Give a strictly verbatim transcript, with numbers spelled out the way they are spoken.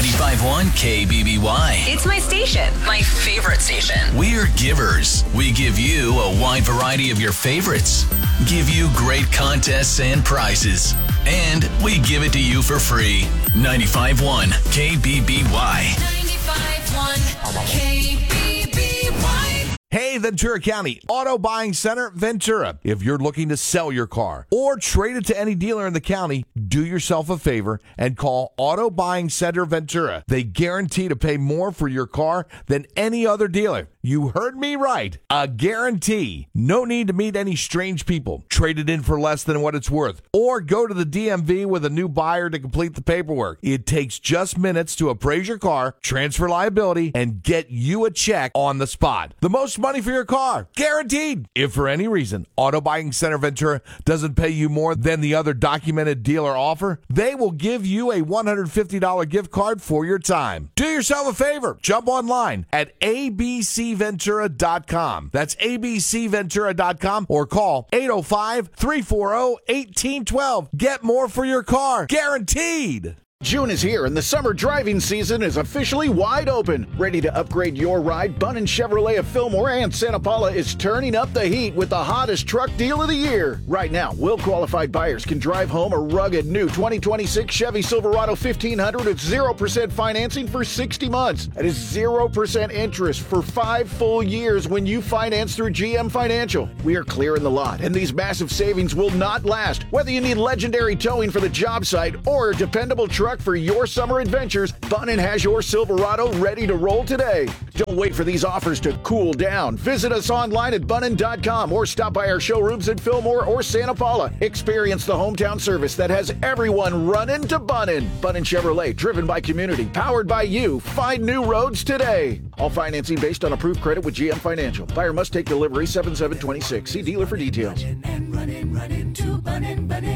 ninety-five point one K B B Y. It's my station, my favorite station. We're givers. We give you a wide variety of your favorites, give you great contests and prizes, and we give it to you for free. ninety-five point one K B B Y. ninety-five point one K B B Y. Hey, Ventura County Auto Buying Center, Ventura. If you're looking to sell your car or trade it to any dealer in the county, do yourself a favor and call Auto Buying Center Ventura. They guarantee to pay more for your car than any other dealer. You heard me right. A guarantee. No need to meet any strange people. Trade it in for less than what it's worth. Or go to the D M V with a new buyer to complete the paperwork. It takes just minutes to appraise your car, transfer liability, and get you a check on the spot. The most money for your car. Guaranteed. If for any reason Auto Buying Center Ventura doesn't pay you more than the other documented dealer offer, they will give you a one hundred fifty dollars gift card for your time. Do yourself a favor. Jump online at A B C Ventura dot com. That's A B C Ventura dot com or call eight oh five, three four oh, one eight one two. Get more for your car. Guaranteed. June is here and the summer driving season is officially wide open. Ready to upgrade your ride? Bunnin Chevrolet of Fillmore and Santa Paula is turning up the heat with the hottest truck deal of the year. Right now, well-qualified buyers can drive home a rugged new twenty twenty-six Chevy Silverado fifteen hundred with zero percent financing for sixty months. That is zero percent interest for five full years when you finance through G M Financial. We are clearing the lot, and these massive savings will not last. Whether you need legendary towing for the job site or a dependable truck for your summer adventures, Bunnin has your Silverado ready to roll today. Don't wait for these offers to cool down. Visit us online at bunnin dot com or stop by our showrooms in Fillmore or Santa Paula. Experience the hometown service that has everyone running to Bunnin. Bunnin Chevrolet, driven by community, powered by you. Find new roads today. All financing based on approved credit with G M Financial. Buyer must take delivery seven seven twenty-six. See dealer for details. And running, running to Bunnin, Bunnin.